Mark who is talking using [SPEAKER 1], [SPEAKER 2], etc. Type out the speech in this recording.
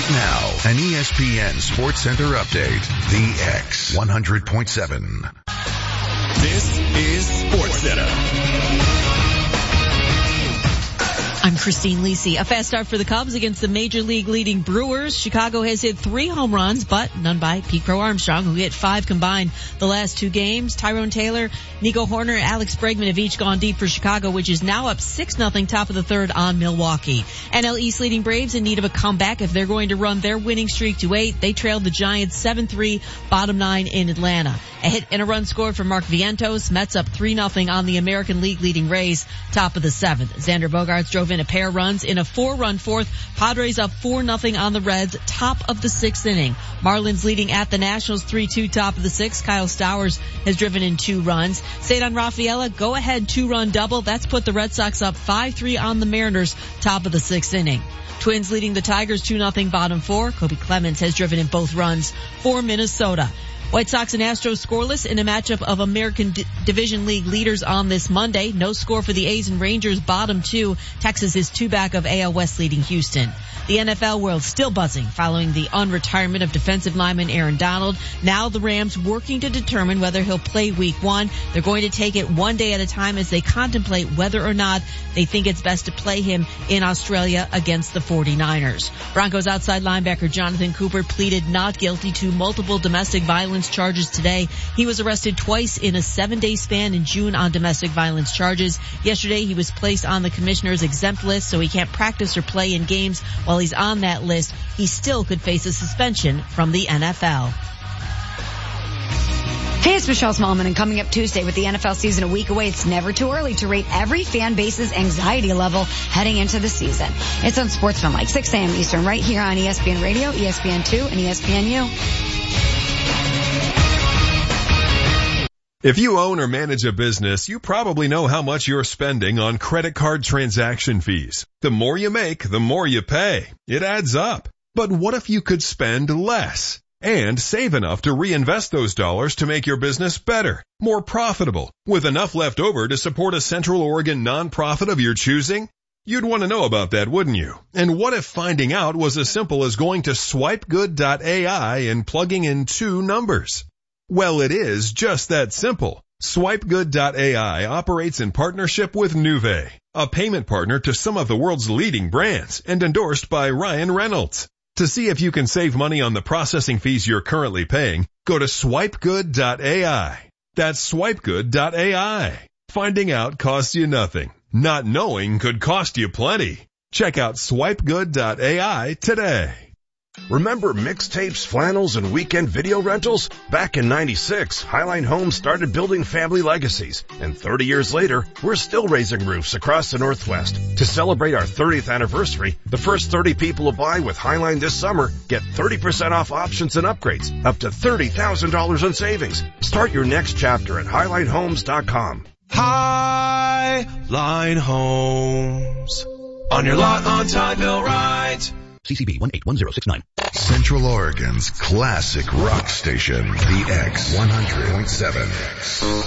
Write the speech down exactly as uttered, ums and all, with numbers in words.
[SPEAKER 1] Right now, an E S P N Sports Center update. The X one hundred point seven.
[SPEAKER 2] This is Sports Center.
[SPEAKER 3] I'm Christine Lisi. A fast start for the Cubs against the Major League leading Brewers. Chicago has hit three home runs, but none by Pete Crow Armstrong, who hit five combined the last two games. Tyrone Taylor, Nico Horner, and Alex Bregman have each gone deep for Chicago, which is now up six nothing top of the third on Milwaukee. N L East leading Braves in need of a comeback if they're going to run their winning streak to eight. They trailed the Giants seven three, bottom nine in Atlanta. A hit and a run scored for Mark Vientos. Mets up three nothing on the American League leading Rays, top of the seventh. Xander Bogaerts drove in a pair runs in a four-run fourth. Padres up four nothing on the Reds, top of the sixth inning. Marlins leading at the Nationals three two, top of the sixth. Kyle Stowers has driven in two runs. Cedar Rafaela, go-ahead two-run double. That's put the Red Sox up five three on the Mariners, top of the sixth inning. Twins leading the Tigers two nothing, bottom four. Kobe Clemens has driven in both runs for Minnesota. White Sox and Astros scoreless in a matchup of American D- Division League leaders on this Monday. No score for the A's and Rangers, bottom two. Texas is two back of A L West leading Houston. The N F L world still buzzing following the unretirement of defensive lineman Aaron Donald. Now the Rams working to determine whether he'll play week one. They're going to take it one day at a time as they contemplate whether or not they think it's best to play him in Australia against the forty-niners. Broncos outside linebacker Jonathan Cooper pleaded not guilty to multiple domestic violence charges today. He was arrested twice in a seven-day span in June on domestic violence charges. Yesterday he was placed on the commissioner's exempt list, so he can't practice or play in games. While he's on that list, he still could face a suspension from the N F L.
[SPEAKER 4] Hey, it's Michelle Smallman, and coming up Tuesday with the N F L season a week away, it's never too early to rate every fan base's anxiety level heading into the season. It's on Sportsmanlike, six a.m. Eastern, right here on E S P N Radio, E S P N two, and E S P N U.
[SPEAKER 5] If you own or manage a business, you probably know how much you're spending on credit card transaction fees. The more you make, the more you pay. It adds up. But what if you could spend less and save enough to reinvest those dollars to make your business better, more profitable, with enough left over to support a Central Oregon nonprofit of your choosing? You'd want to know about that, wouldn't you? And what if finding out was as simple as going to swipe good dot A I and plugging in two numbers? Well, it is just that simple. swipe good dot A I operates in partnership with Nuvei, a payment partner to some of the world's leading brands and endorsed by Ryan Reynolds. To see if you can save money on the processing fees you're currently paying, go to swipe good dot A I. That's swipe good dot A I. Finding out costs you nothing. Not knowing could cost you plenty. Check out swipe good dot A I today.
[SPEAKER 6] Remember mixtapes, flannels, and weekend video rentals? Back in ninety-six, Highline Homes started building family legacies. And thirty years later, we're still raising roofs across the Northwest. To celebrate our thirtieth anniversary, the first thirty people to buy with Highline this summer get thirty percent off options and upgrades, up to thirty thousand dollars in savings. Start your next chapter at highline homes dot com.
[SPEAKER 2] Highline Homes. On your lot, on time, bill right.
[SPEAKER 7] C C B one eight one zero six nine.
[SPEAKER 1] Central Oregon's classic rock station, The X one hundred point seven.